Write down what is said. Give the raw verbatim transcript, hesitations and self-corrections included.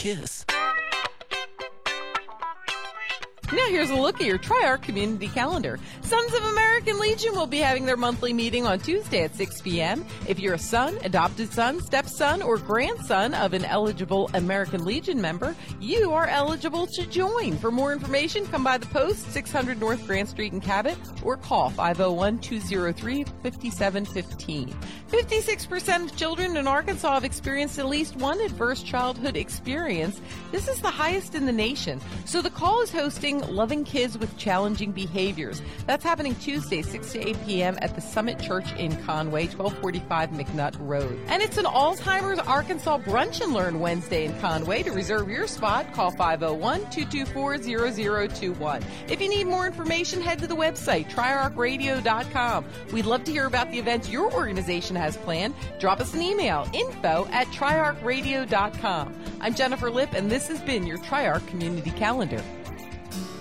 kiss. Now here's a look at your Tri-Arc community calendar. Sons of American Legion will be having their monthly meeting on Tuesday at six p.m. If you're a son, adopted son, stepson, or grandson of an eligible American Legion member, you are eligible to join. For more information, come by the post, six hundred North Grant Street in Cabot, or call five oh one, two oh three, five seven one five. fifty-six percent of children in Arkansas have experienced at least one adverse childhood experience. This is the highest in the nation. So the call is hosting Loving Kids with Challenging Behaviors. That's happening Tuesday, six to eight p.m. at the Summit Church in Conway, twelve forty-five McNutt Road. And it's an Alzheimer's Arkansas Brunch and Learn Wednesday in Conway. To reserve your spot, call five oh one, two two four, zero zero two one. If you need more information, head to the website, tri arc radio dot com. We'd love to hear about the events your organization has planned. Drop us an email, info at tri arc radio dot com. I'm Jennifer Lipp, and this has been your Tri-Arc Community Calendar.